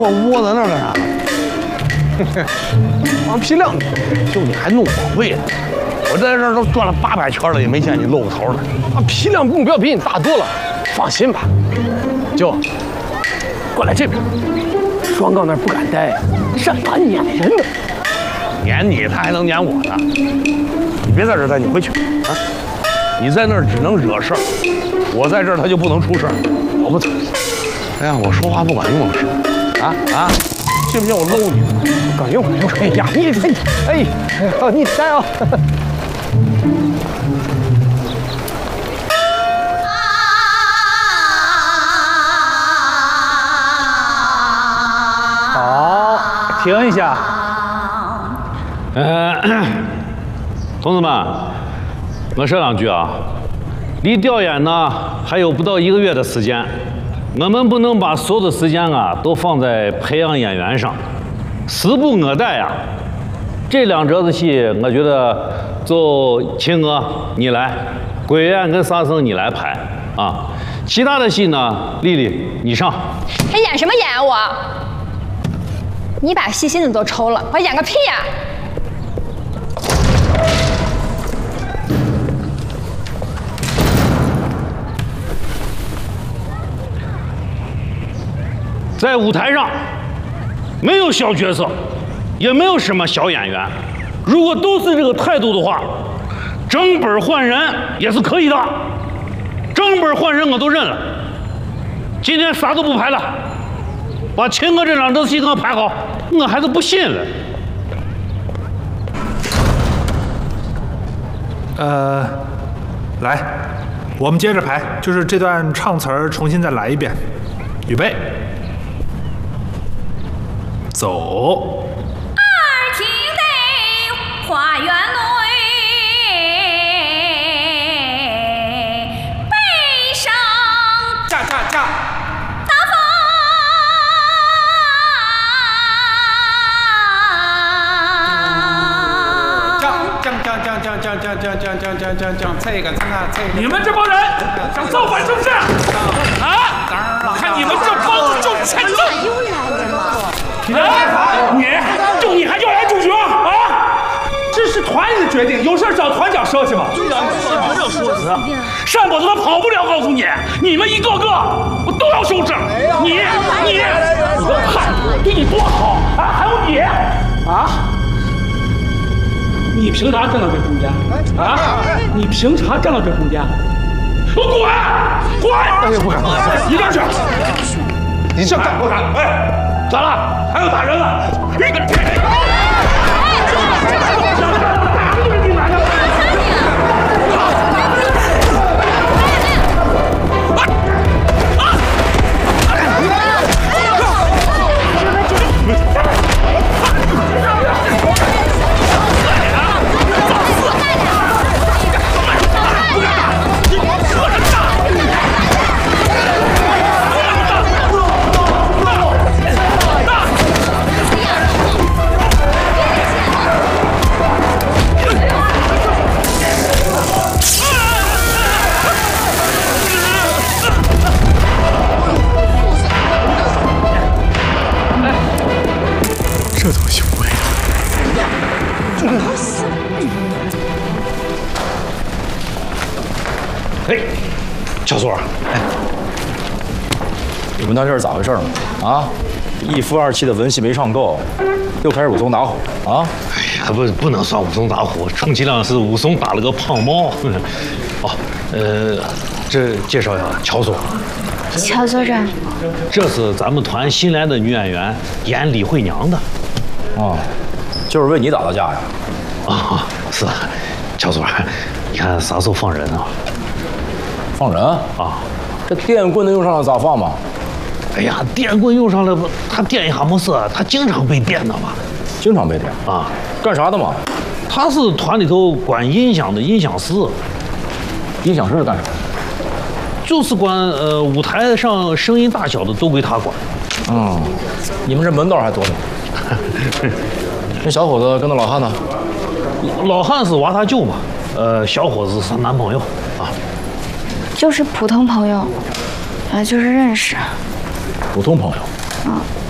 我窝在那儿干啥？王皮亮，就你还弄我会呢？我在这儿都转了800圈了，也没见你露个头呢。 皮亮目标比你大多了，放心吧。舅，过来这边。双杠那儿不敢待，善打撵人呢。 撵你，他还能撵我呢？你别在这儿待，你回去啊！你在那儿只能惹事儿，我在这儿他就不能出事儿，我不走。哎呀，我说话不管用了是吧？啊！信不信我搂你？ 管用。哎呀，你加油！ 好，停一下。 同志们，我说两句啊。离调研呢还有不到1个月的时间，我们不能把所有的时间啊都放在培养演员上。时不我待呀，这2折子戏，我觉得就秦哥你来，鬼燕跟沙僧你来排啊。其他的戏呢，丽丽你上。 还演什么演啊我？你把戏心子都抽了，我演个屁呀！ 在舞台上，没有小角色，也没有什么小演员。如果都是这个态度的话，整本换人也是可以的。整本换人我都认了。今天啥都不排了，把秦哥这2折戏给我排好，我还是不信了。 来，我们接着排，就是这段唱词儿重新再来一遍。预备，走。 二进得花园内，背上驾！ 大风， 你们这帮人想造反是不是？啊！当然了，看你们这帮子就欠揍！你还要演主角啊？这是团里的决定，有事找团长说去吧。对呀，不要说辞。单伯子他跑不了，告诉你，你们一个个我都要收拾。你的态度对你多好啊！还有你啊！你凭啥站到这中间啊？你凭啥站到这中间？我滚！ 哎呀，不敢， 一边去！ 你这敢不敢？ 哎，咋了？还要打人了？这东西无谓的。 哎，小左， 你们那这是咋回事呢？啊，一夫2妻的文戏没上够，又开始武松打虎啊？ 哎呀，不能算武松打虎，充其量是武松打了个胖猫。这介绍一下乔所。 乔所长， 这是咱们团新来的女演员，演李慧娘的。 啊，就是为你打的架呀？ 啊，是，乔所，你看啥时候放人啊？ 放人啊？ 这电棍能用上了咋放嘛？ 哎呀，电棍用上了，他电一下没事，他经常被电的嘛。 经常被电啊？ 干啥的嘛？ 他是团里头管音响的音响师。 音响师是干啥？ 就是管舞台上声音大小的都归他管。 你们这门道还多呢。那小伙子跟那老汉呢？ 老汉是娃他舅嘛，小伙子是男朋友啊。 就是普通朋友，就是认识。 普通朋友。